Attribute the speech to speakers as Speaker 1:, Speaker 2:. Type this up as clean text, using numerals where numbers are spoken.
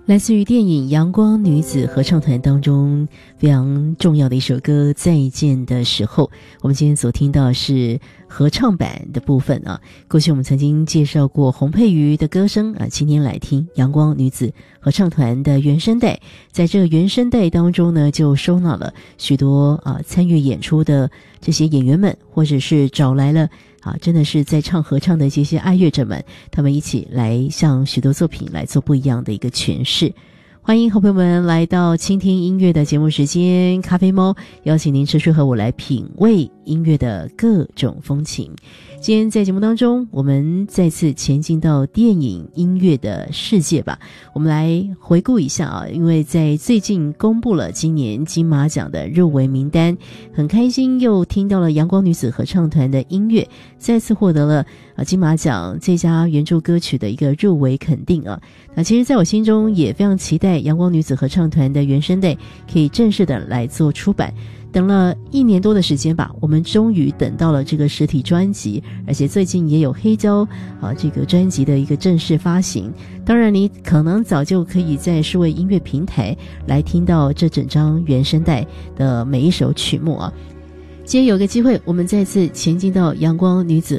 Speaker 1: 来自于电影《阳光女子合唱团》当中非常重要的一首歌《再见的时候》，我们今天所听到是合唱版的部分啊。过去我们曾经介绍过洪佩瑜的歌声啊，今天来听阳光女子合唱团的原声带。在这个原声带当中呢，就收纳了许多参与演出的这些演员们，或者是找来了真的是在唱合唱的这些爱乐者们，他们一起来向许多作品来做不一样的一个诠释。欢迎好朋友们来到倾听音乐的节目时间，咖啡猫邀请您持续和我来品味音乐的各种风情。今天在节目当中，我们再次前进到电影音乐的世界吧。我们来回顾一下因为在最近公布了今年金马奖的入围名单，很开心又听到了阳光女子合唱团的音乐再次获得了金马奖最佳原著歌曲的一个入围肯定啊。那其实在我心中也非常期待阳光女子合唱团的原声带可以正式的来做出版。等了1年多的时间吧，我们终于等到了这个实体专辑，而且最近也有黑胶这个专辑的一个正式发行。当然你可能早就可以在数位音乐平台来听到这整张原声带的每一首曲目啊。今天有个机会，我们再次前进到阳光女子